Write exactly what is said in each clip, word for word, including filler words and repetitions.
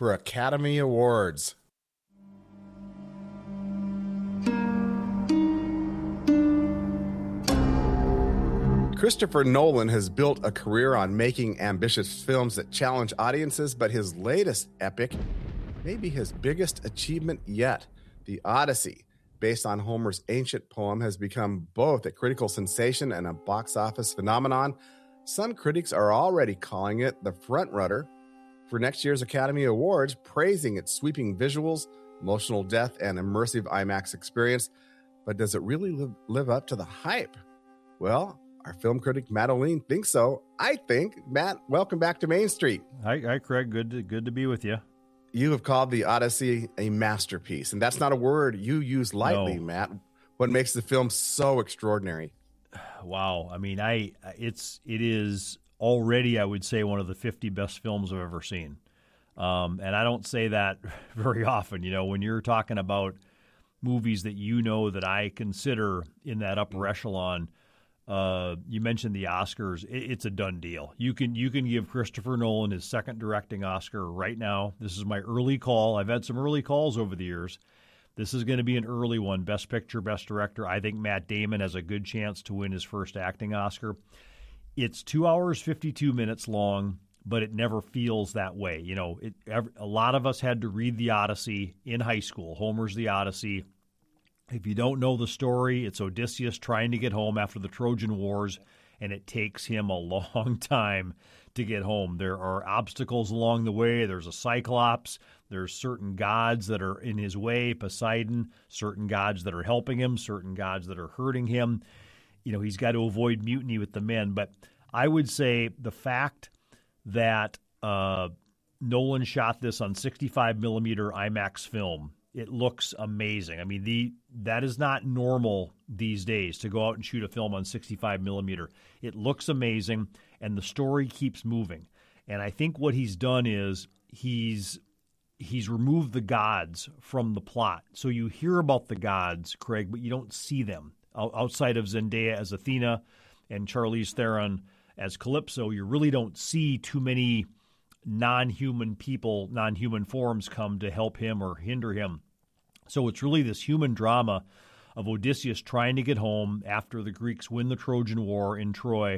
for Academy Awards. Christopher Nolan has built a career on making ambitious films that challenge audiences, but his latest epic may be his biggest achievement yet. The Odyssey, based on Homer's ancient poem, has become both a critical sensation and a box office phenomenon. Some critics are already calling it the frontrunner for next year's Academy Awards, praising its sweeping visuals, emotional depth, and immersive IMAX experience. But does it really live, live up to the hype? Well, our film critic, Matt O'Lean, thinks so. I think. Matt, welcome back to Main Street. Hi, hi Craig. Good to, good to be with you. You have called The Odyssey a masterpiece, and that's not a word you use lightly, no. Matt. What makes the film so extraordinary? Wow. I mean, I it's it is already, I would say, one of the fifty best films I've ever seen. Um, and I don't say that very often. You know, when you're talking about movies that you know that I consider in that upper echelon, Uh, you mentioned the Oscars. It, it's a done deal. You can you can give Christopher Nolan his second directing Oscar right now. This is my early call. I've had some early calls over the years. This is going to be an early one. Best Picture, Best Director. I think Matt Damon has a good chance to win his first acting Oscar. It's two hours, fifty-two minutes long, but it never feels that way. You know, it, a lot of us had to read the Odyssey in high school. Homer's The Odyssey. If you don't know the story, it's Odysseus trying to get home after the Trojan Wars, and it takes him a long time to get home. There are obstacles along the way. There's a Cyclops. There's certain gods that are in his way, Poseidon, certain gods that are helping him, certain gods that are hurting him. You know, he's got to avoid mutiny with the men. But I would say the fact that uh, Nolan shot this on sixty-five millimeter IMAX film, it looks amazing. I mean, the that is not normal these days to go out and shoot a film on sixty-five millimeter. It looks amazing, and the story keeps moving. And I think what he's done is he's he's removed the gods from the plot. So you hear about the gods, Craig, but you don't see them. Outside of Zendaya as Athena and Charlize Theron as Calypso, you really don't see too many non-human people, non-human forms come to help him or hinder him. So it's really this human drama of Odysseus trying to get home after the Greeks win the Trojan War in Troy,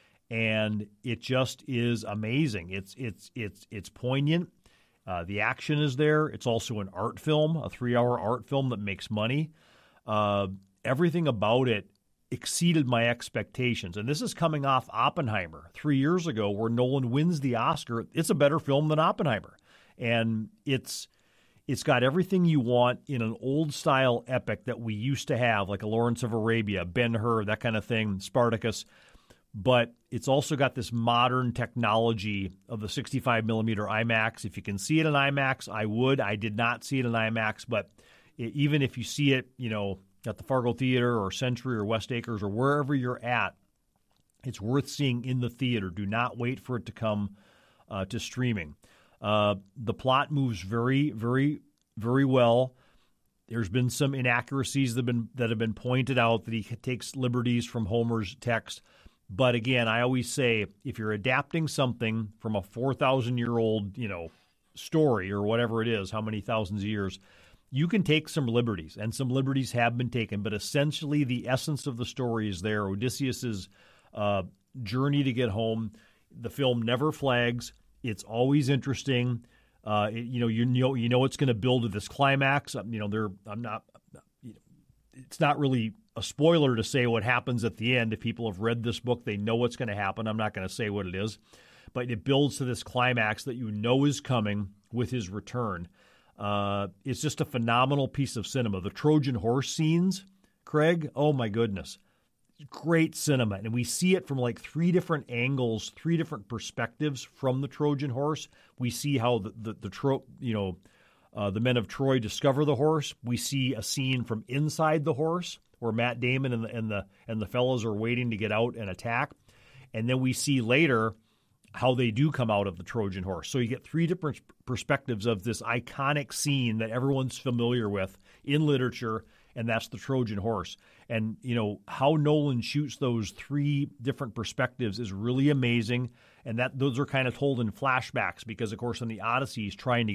and it just is amazing. It's it's it's it's poignant. Uh, the action is there. It's also an art film, a three-hour art film that makes money. Uh, everything about it exceeded my expectations. And this is coming off Oppenheimer three years ago where Nolan wins the Oscar. It's a better film than Oppenheimer. And it's it's got everything you want in an old-style epic that we used to have, like a Lawrence of Arabia, Ben-Hur, that kind of thing, Spartacus. But it's also got this modern technology of the sixty-five millimeter IMAX. If you can see it in IMAX, I would. I did not see it in IMAX, but it, even if you see it, you know, at the Fargo Theater or Century or West Acres or wherever you're at, it's worth seeing in the theater. Do not wait for it to come uh, to streaming. Uh, the plot moves very, very, very well. There's been some inaccuracies that have been that have been pointed out that he takes liberties from Homer's text. But again, I always say if you're adapting something from a four thousand year old, you know, story or whatever it is, how many thousands of years, you can take some liberties, and some liberties have been taken, but essentially the essence of the story is there. Odysseus's uh, journey to get home. The film never flags. It's always interesting. Uh, it, you know, you know, you know, it's going to build to this climax. You know, there. I'm not. You know, it's not really a spoiler to say what happens at the end. If people have read this book, they know what's going to happen. I'm not going to say what it is, but it builds to this climax that you know is coming with his return. Uh, it's just a phenomenal piece of cinema. The Trojan horse scenes, Craig, oh my goodness. Great cinema. And we see it from like three different angles, three different perspectives from the Trojan horse. We see how the, the, the tro- you know, uh, the men of Troy discover the horse. We see a scene from inside the horse where Matt Damon and the, and the, and the fellows are waiting to get out and attack. And then we see later how they do come out of the Trojan horse. So you get three different perspectives of this iconic scene that everyone's familiar with in literature, and that's the Trojan horse. And, you know, how Nolan shoots those three different perspectives is really amazing. And that those are kind of told in flashbacks because, of course, in the Odyssey, he's trying to